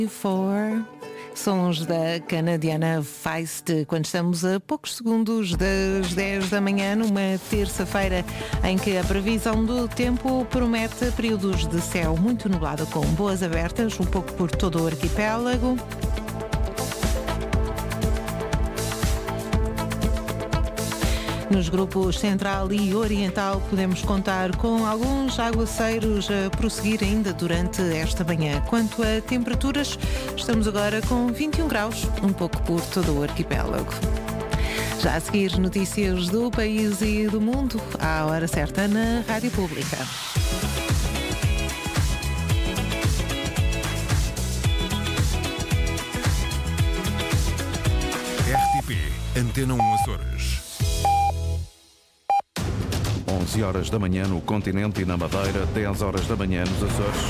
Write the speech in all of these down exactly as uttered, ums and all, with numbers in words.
For sons da canadiana Feist, quando estamos a poucos segundos das dez da manhã, numa terça-feira em que a previsão do tempo promete períodos de céu muito nublado com boas abertas, um pouco por todo o arquipélago. Nos grupos Central e Oriental podemos contar com alguns aguaceiros a prosseguir ainda durante esta manhã. Quanto a temperaturas, estamos agora com vinte e um graus, um pouco por todo o arquipélago. Já a seguir, notícias do país e do mundo, à hora certa na Rádio Pública. R T P, Antena um Açores. onze horas da manhã no continente e na Madeira, dez horas da manhã nos Açores.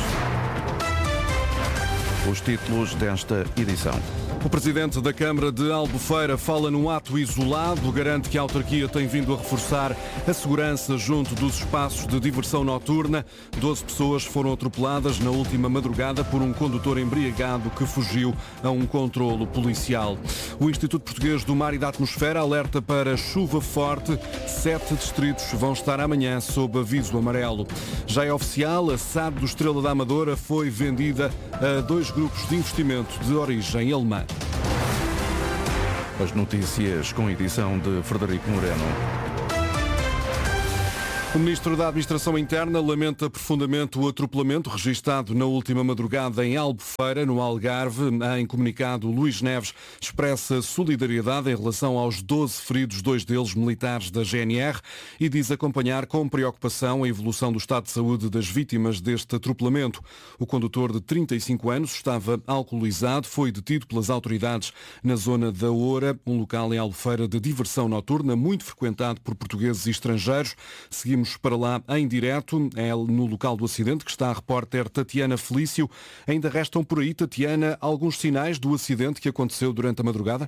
Os títulos desta edição. O presidente da Câmara de Albufeira fala num ato isolado, garante que a autarquia tem vindo a reforçar a segurança junto dos espaços de diversão noturna. doze pessoas foram atropeladas na última madrugada por um condutor embriagado que fugiu a um controlo policial. O Instituto Português do Mar e da Atmosfera alerta para chuva forte. Sete distritos vão estar amanhã sob aviso amarelo. Já é oficial, a S A D do Estrela da Amadora foi vendida a dois grupos de investimento de origem alemã. As notícias com edição de Frederico Moreno. O Ministro da Administração Interna lamenta profundamente o atropelamento registado na última madrugada em Albufeira, no Algarve. Em comunicado, Luís Neves expressa solidariedade em relação aos doze feridos, dois deles militares da G N R, e diz acompanhar com preocupação a evolução do estado de saúde das vítimas deste atropelamento. O condutor de trinta e cinco anos estava alcoolizado, foi detido pelas autoridades na zona da Oura, um local em Albufeira de diversão noturna muito frequentado por portugueses e estrangeiros. Seguimos para lá em direto, é no local do acidente que está a repórter Tatiana Felício. Ainda restam por aí, Tatiana, alguns sinais do acidente que aconteceu durante a madrugada?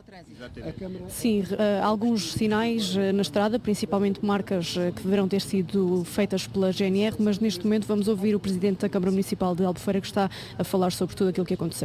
Sim, alguns sinais na estrada, principalmente marcas que deverão ter sido feitas pela G N R, mas neste momento vamos ouvir o Presidente da Câmara Municipal de Albufeira, que está a falar sobre tudo aquilo que aconteceu.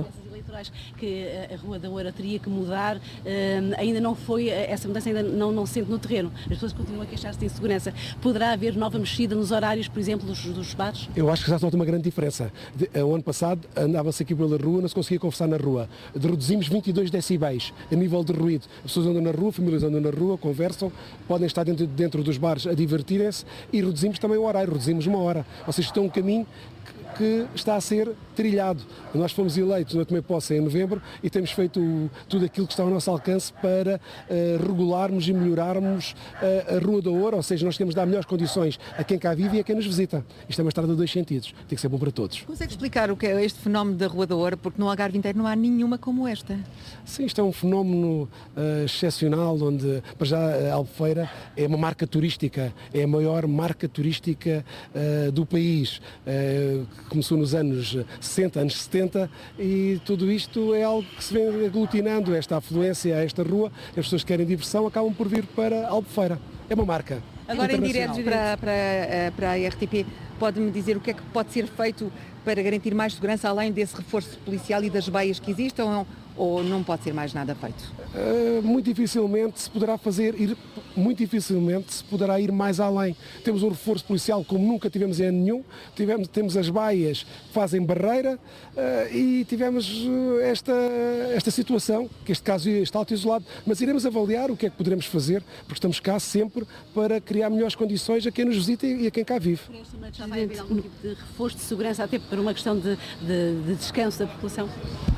Que a Rua da Oura teria que mudar, ainda não foi, essa mudança ainda não, não se sente no terreno. As pessoas continuam a queixar-se de insegurança. Poderá haver nova mexida nos horários, por exemplo, dos, dos bares? Eu acho que já se nota uma grande diferença. De, o ano passado andava-se aqui pela rua, não se conseguia conversar na rua. Reduzimos vinte e dois decibéis a nível de ruído. As pessoas andam na rua, famílias andam na rua, conversam, podem estar dentro, dentro dos bares a divertirem-se, e reduzimos também o horário, reduzimos uma hora. Ou seja, isto é um caminho que está a ser trilhado. Nós fomos eleitos na tomei posse em novembro e temos feito tudo aquilo que está ao nosso alcance para uh, regularmos e melhorarmos uh, a Rua da Oura, ou seja, nós temos de dar melhores condições a quem cá vive e a quem nos visita. Isto é uma estrada de dois sentidos, tem que ser bom para todos. Consegue explicar o que é este fenómeno da Rua da Oura, porque no Algarve inteiro não há nenhuma como esta? Sim, isto é um fenómeno uh, excepcional, onde, para já, a Albufeira é uma marca turística, é a maior marca turística uh, do país. Uh, começou nos anos sessenta, anos setenta, e tudo isto é algo que se vem aglutinando, esta afluência a esta rua. As pessoas que querem diversão acabam por vir para Albufeira. É uma marca. Agora, em direto para, para, para a R T P, pode-me dizer o que é que pode ser feito para garantir mais segurança, além desse reforço policial e das baias que existem, ou, ou não pode ser mais nada feito? Uh, muito dificilmente se poderá fazer, ir, muito dificilmente se poderá ir mais além. Temos um reforço policial como nunca tivemos em ano nenhum, tivemos, temos as baias que fazem barreira uh, e tivemos uh, esta, esta situação, que este caso está alto isolado, mas iremos avaliar o que é que poderemos fazer, porque estamos cá sempre para criar melhores condições a quem nos visita e a quem cá vive. Para esta noite já vai haver algum tipo de reforço de segurança, até para uma questão de, de, de descanso da população?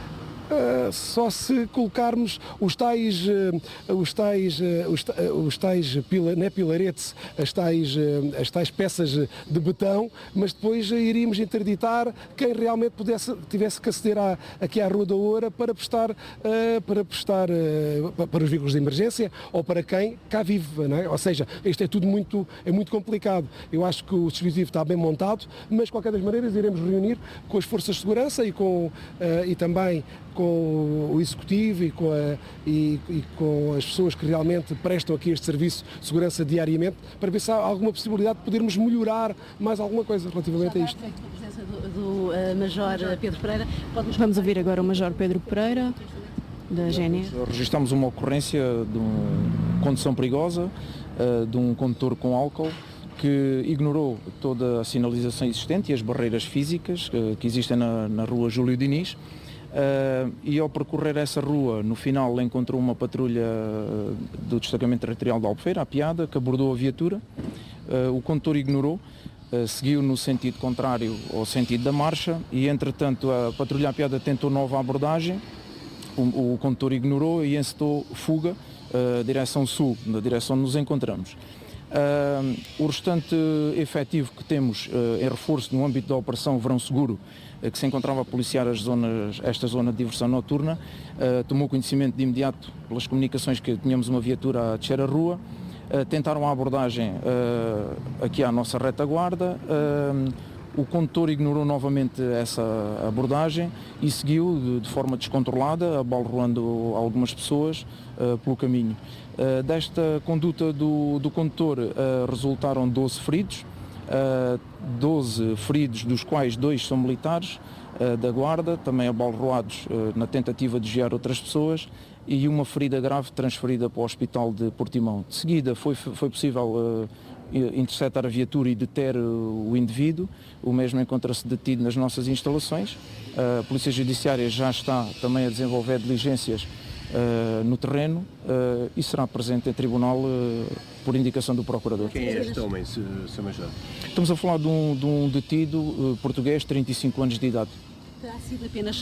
Uh, só se colocarmos os tais, uh, os tais, uh, os, uh, os tais pila, não é pilaretes, as tais, uh, as tais peças de betão, mas depois uh, iríamos interditar quem realmente pudesse, tivesse que aceder à, aqui à Rua da Oura para prestar, uh, para, prestar uh, para os veículos de emergência ou para quem cá vive, não é? Ou seja, isto é tudo muito, é muito complicado. Eu acho que o dispositivo está bem montado, mas de qualquer das maneiras iremos reunir com as forças de segurança e, com, uh, e também com o Executivo e com, a, e, e com as pessoas que realmente prestam aqui este serviço de segurança diariamente, para ver se há alguma possibilidade de podermos melhorar mais alguma coisa relativamente a isto. A presença do, do uh, Major Pedro Pereira. Pode-nos... Vamos ouvir agora o Major Pedro Pereira, da G N R. Registramos uma ocorrência de uma condução perigosa, de um condutor com álcool, que ignorou toda a sinalização existente e as barreiras físicas que existem na, na rua Júlio Diniz. Uh, e ao percorrer essa rua, no final encontrou uma patrulha do destacamento territorial de Albufeira, a Piada, que abordou a viatura. Uh, o condutor ignorou, uh, seguiu no sentido contrário ao sentido da marcha e, entretanto, a patrulha a Piada tentou nova abordagem. O, o condutor ignorou e encetou fuga, uh, direção sul, na direção onde nos encontramos. Uh, o restante efetivo que temos uh, em reforço no âmbito da Operação Verão Seguro, uh, que se encontrava a policiar as zonas, esta zona de diversão noturna, uh, tomou conhecimento de imediato pelas comunicações que tínhamos uma viatura a descer a rua, uh, tentaram a abordagem uh, aqui à nossa retaguarda. Uh, O condutor ignorou novamente essa abordagem e seguiu de, de forma descontrolada, abalroando algumas pessoas uh, pelo caminho. Uh, desta conduta do, do condutor uh, resultaram doze feridos, uh, doze feridos, dos quais dois são militares uh, da Guarda, também abalroados uh, na tentativa de desviar outras pessoas, e uma ferida grave transferida para o Hospital de Portimão. De seguida foi, foi possível uh, interceptar a viatura e deter o indivíduo. O mesmo encontra-se detido nas nossas instalações. A Polícia Judiciária já está também a desenvolver diligências uh, no terreno uh, e será presente em tribunal uh, por indicação do Procurador. Quem é este homem, Sr. Major? Estamos a falar de um, de um detido uh, português, trinta e cinco anos de idade. Terá sido apenas